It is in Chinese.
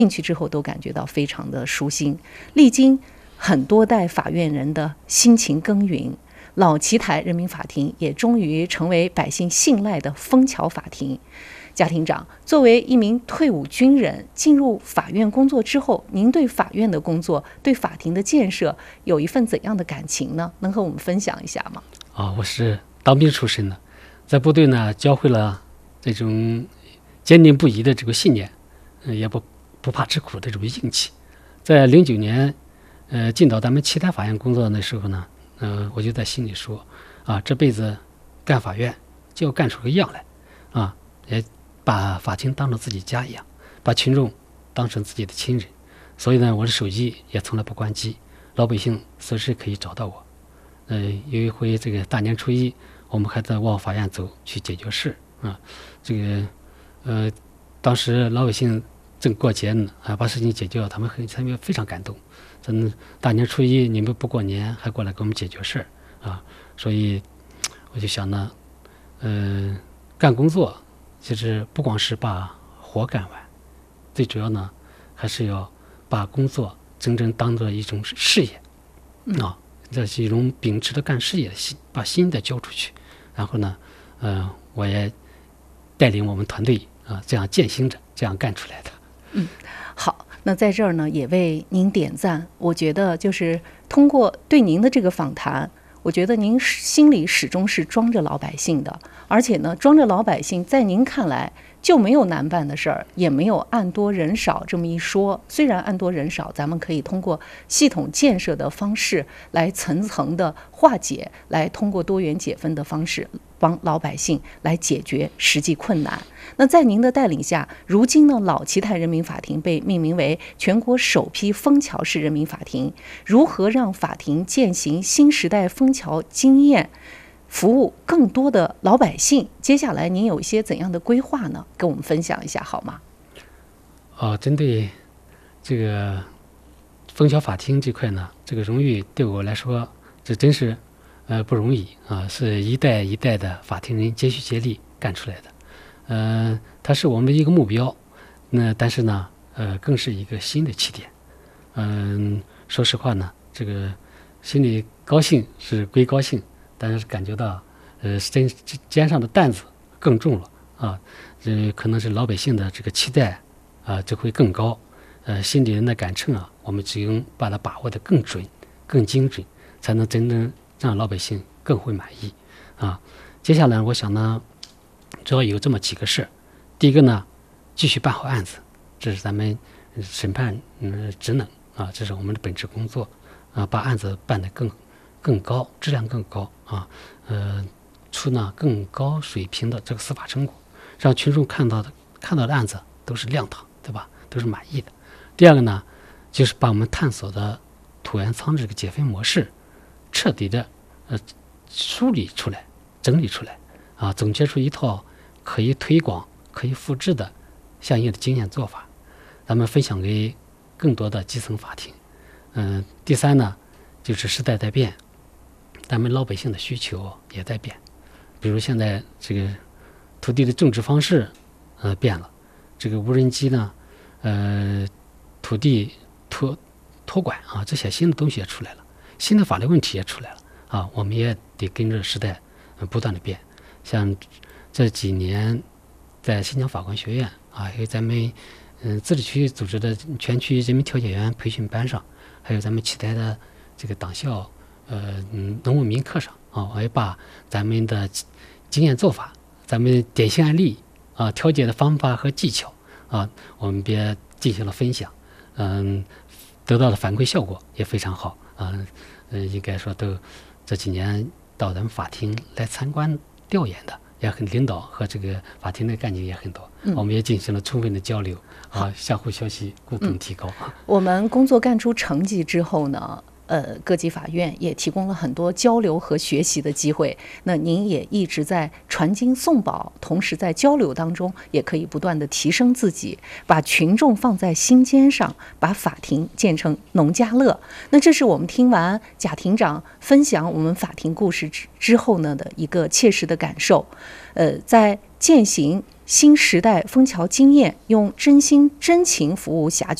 进去之后都感觉到非常的舒心。历经很多代法院人的辛勤耕耘，老奇台人民法庭也终于成为百姓信赖的枫桥法庭。贾庭长，作为一名退伍军人，进入法院工作之后，您对法院的工作、对法庭的建设有一份怎样的感情呢？能和我们分享一下吗？ 我是当兵出身的，在部队呢教会了这种坚定不移的这个信念，也不怕吃苦的这种硬气。在09年，进到咱们奇台法院工作的时候呢，我就在心里说，这辈子干法院就要干出个样来，也把法庭当成自己家一样，把群众当成自己的亲人。所以呢，我的手机也从来不关机，老百姓随时可以找到我。有一回这个大年初一，我们还在往法院走去解决事当时老百姓正过节呢，把事情解决了，他们非常感动。大年初一你们不过年还过来给我们解决事所以我就想呢，干工作其实不光是把活干完，最主要呢还是要把工作真正当做一种事业这是一种秉持的干事业的心，把心的交出去。然后呢，我也带领我们团队这样践行着，这样干出来的。 好，那在这儿呢也为您点赞。我觉得就是通过对您的这个访谈，我觉得您心里始终是装着老百姓的，而且呢，装着老百姓，在您看来就没有难办的事儿，也没有案多人少这么一说。虽然案多人少，咱们可以通过系统建设的方式来层层的化解，来通过多元解分的方式帮老百姓来解决实际困难。那在您的带领下，如今呢，老奇台人民法庭被命名为全国首批枫桥式人民法庭。如何让法庭践行新时代枫桥经验，服务更多的老百姓？接下来您有一些怎样的规划呢？跟我们分享一下好吗？ 针对这个枫桥法庭这块呢，这个荣誉对我来说，这真是不容易是一代一代的法庭人接续接力干出来的。它是我们的一个目标，但是呢，更是一个新的起点。说实话呢，这个心里高兴是归高兴，但是感觉到肩上的担子更重了这可能是老百姓的这个期待就会更高，心里人的杆秤我们只用把它把握得更准、更精准，才能真正让老百姓更会满意接下来我想呢，主要有这么几个事。第一个呢，继续办好案子，这是咱们审判职能这是我们的本职工作把案子办得更高，质量更高出呢更高水平的这个司法成果，让群众看到的案子都是亮堂，对吧？都是满意的。第二个呢，就是把我们探索的土原仓这个解分模式彻底的梳理出来、整理出来总结出一套可以推广、可以复制的相应的经验做法，咱们分享给更多的基层法庭。第三呢，就是时代在变，咱们老百姓的需求也在变。比如现在这个土地的种植方式变了，这个无人机呢，土地托管这些新的东西也出来了，新的法律问题也出来了我们也得跟着时代不断的变。像这几年在新疆法官学院还有咱们自治区组织的全区人民调解员培训班上，还有咱们奇台的这个党校农务民课上我也把咱们的经验做法、咱们典型案例调解的方法和技巧我们别进行了分享，得到的反馈效果也非常好应该说都这几年到咱们法庭来参观调研的也很领导和这个法庭的干警也很多，我们也进行了充分的交流相互学习，共同提高我们工作干出成绩之后呢，各级法院也提供了很多交流和学习的机会。那您也一直在传经送宝，同时在交流当中也可以不断的提升自己，把群众放在心尖上，把法庭建成农家乐。那这是我们听完贾庭长分享我们法庭故事之后呢的一个切实的感受。在践行新时代枫桥经验，用真心真情服务辖区。